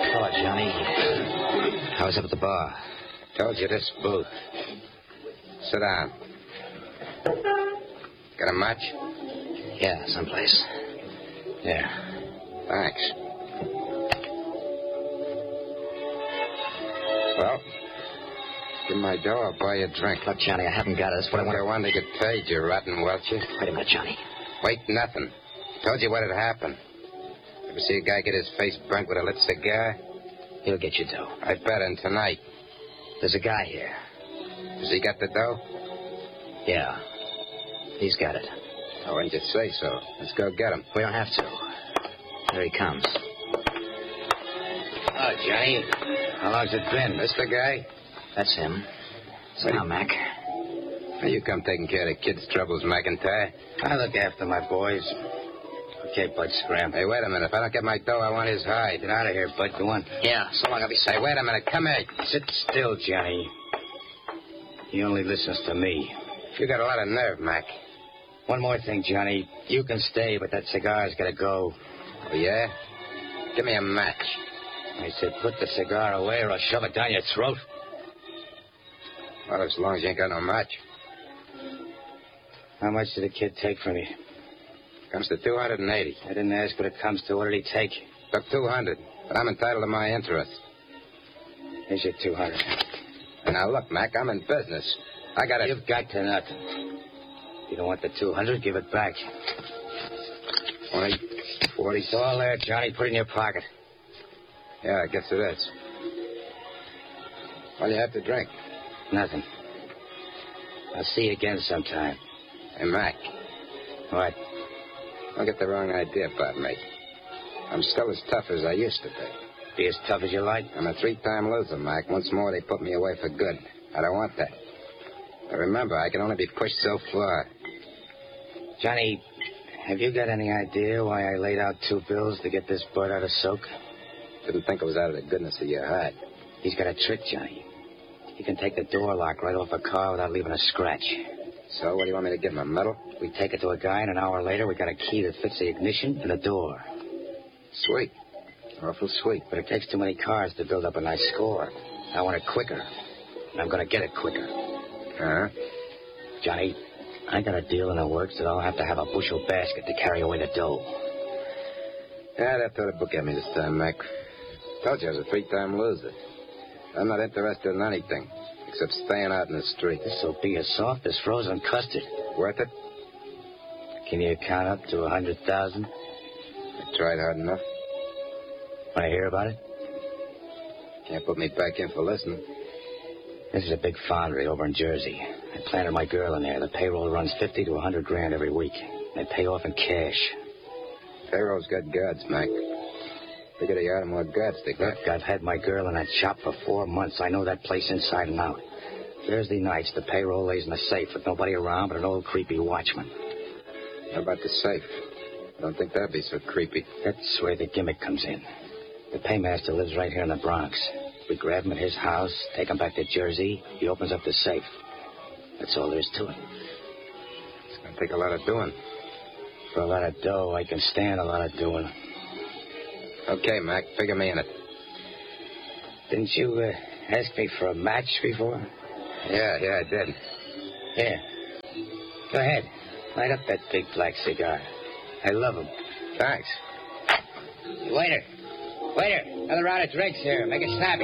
Hello, Johnny. I was up at the bar. Told you this booth. Sit down. Got a match? Yeah, someplace. There. Thanks. Well, give me my dough, I'll buy you a drink. Look, Johnny, I haven't got it. That's what I want. I want to get paid, you rotten welcher. Wait a minute, Johnny. Wait, nothing. Told you what had happened. Ever see a guy get his face burnt with a lit cigar? He'll get you dough. I bet him tonight. There's a guy here. Has he got the dough? Yeah. He's got it. Oh, why didn't you say so? Let's go get him. We don't have to. Here he comes. Oh, Johnny. How long's it been? This the guy? That's him. Sit down, Mac. How you come taking care of the kids' troubles, McIntyre? I look after my boys. Okay, Bud, scram. Hey, wait a minute. If I don't get my dough, I want his hide. Get out of here, Bud. Go on. Yeah, so long I'll be safe. Hey, wait a minute. Come here. Sit still, Johnny. He only listens to me. You got a lot of nerve, Mac. One more thing, Johnny. You can stay, but that cigar's got to go. Oh, yeah? Give me a match. I said put the cigar away or I'll shove it down your throat. Well, as long as you ain't got no match. How much did the kid take from you? Comes to 280. I didn't ask what it comes to. What did he take? Took 200, but I'm entitled to my interest. Here's your 200. And now, look, Mac, I'm in business. I got You've got to nothing. You don't want the 200, give it back. 20, 40. It's all there, Johnny. Put it in your pocket. Yeah, I guess it is. What do you have to drink? Nothing. I'll see you again sometime. Hey, Mac. What? Don't get the wrong idea about me. I'm still as tough as I used to be. Be as tough as you like. I'm a 3-time loser, Mac. Once more, they put me away for good. I don't want that. But remember, I can only be pushed so far. Johnny, have you got any idea why I laid out 2 bills to get this Bud out of soak? Didn't think it was out of the goodness of your heart. He's got a trick, Johnny. He can take the door lock right off a car without leaving a scratch. So, what do you want me to give him, a medal? We take it to a guy, and an hour later, we got a key that fits the ignition and the door. Sweet. Awful sweet. But it takes too many cars to build up a nice score. I want it quicker. And I'm going to get it quicker. Uh-huh. Johnny, I got a deal in the works that I'll have to have a bushel basket to carry away the dough. Yeah, that thought a book at me this time, Mac. Told you I was a 3-time loser. I'm not interested in anything except staying out in the street. This'll be as soft as frozen custard. Worth it? Can you count up to 100,000? I tried hard enough. Want to hear about it? Can't put me back in for listening. This is a big foundry over in Jersey. I planted my girl in there. The payroll runs 50 to 100 grand every week. They pay off in cash. Payroll's got guards, Mac. Bigger they are, the more guards they got. Look, I've had my girl in that shop for 4 months. I know that place inside and out. Thursday nights, the payroll lays in a safe with nobody around but an old creepy watchman. How about the safe? I don't think that'd be so creepy. That's where the gimmick comes in. The paymaster lives right here in the Bronx. We grab him at his house, take him back to Jersey. He opens up the safe. That's all there is to it. It's going to take a lot of doing. For a lot of dough, I can stand a lot of doing. Okay, Mac, figure me in it. Didn't you ask me for a match before? Yeah, I did. Here. Go ahead. Light up that big black cigar. I love them. Thanks. Waiter, another round of drinks here. Make it snappy.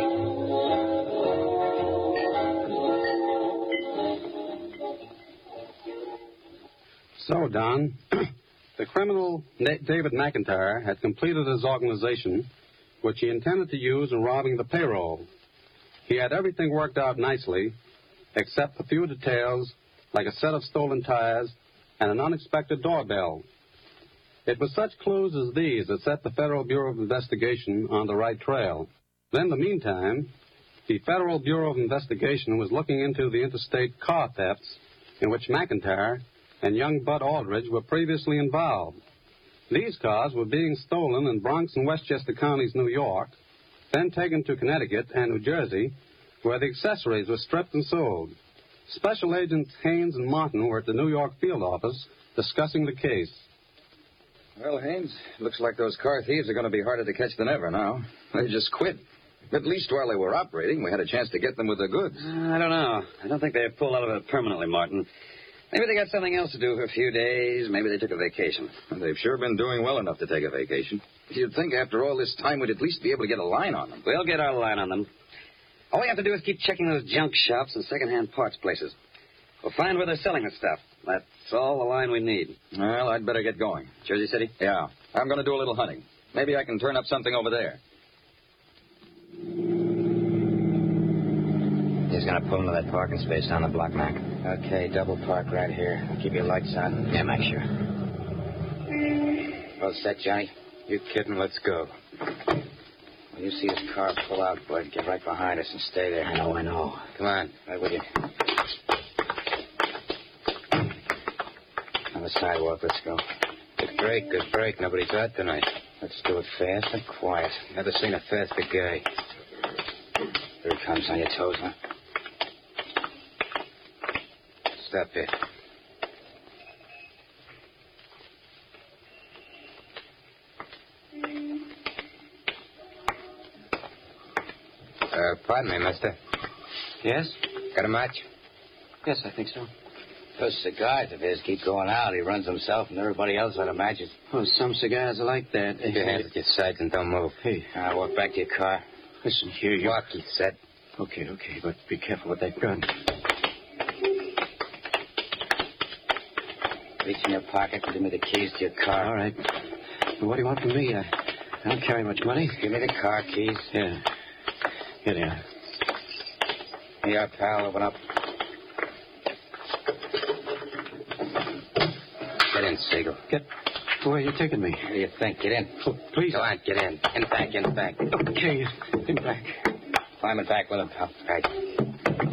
So, Don, the criminal David McIntyre had completed his organization, which he intended to use in robbing the payroll. He had everything worked out nicely, except a few details, like a set of stolen tires and an unexpected doorbell. It was such clues as these that set the Federal Bureau of Investigation on the right trail. Then, in the meantime, the Federal Bureau of Investigation was looking into the interstate car thefts in which McIntyre and young Bud Aldridge were previously involved. These cars were being stolen in Bronx and Westchester counties, New York, then taken to Connecticut and New Jersey, where the accessories were stripped and sold. Special Agents Haynes and Martin were at the New York field office discussing the case. Well, Haynes, looks like those car thieves are going to be harder to catch than ever now. They just quit. At least while they were operating, we had a chance to get them with the goods. I don't know. I don't think they pulled out of it permanently, Martin. Maybe they got something else to do for a few days. Maybe they took a vacation. And they've sure been doing well enough to take a vacation. You'd think after all this time we'd at least be able to get a line on them. We'll get our line on them. All we have to do is keep checking those junk shops and second-hand parts places. We'll find where they're selling the stuff. That's all the line we need. Well, I'd better get going. Jersey City? Yeah. I'm going to do a little hunting. Maybe I can turn up something over there. He's going to pull into that parking space down the block, Mac. Okay, double park right here. Keep your lights on. Yeah, Mac, sure. All set, Johnny? You kidding? Let's go. When you see his car pull out, Bud, get right behind us and stay there. I know. Come on, right with you. On the sidewalk, let's go. Good break. Nobody's out tonight. Let's do it fast and quiet. Never seen a faster guy. Here he comes, on your toes, huh? Stop it. Pardon me, mister. Yes? Got a match? Yes, I think so. Those cigars of his keep going out. He runs himself and everybody else out of matches. Oh, some cigars are like that. Keep your hands at your sides and don't move. Hey, Now, walk back to your car. listen here, you... Walk, he said. Okay, but be careful with that gun. Reach in your pocket and give me the keys to your car. All right. Well, what do you want from me? I don't carry much money. Give me the car keys. Yeah. Here they are. Here you are, pal. Open up. Get in, Siegel. Where are you taking me? What do you think? Get in. Oh, please. Go on, get in. In back. Okay, in back. Climb it back with him, pal. Right.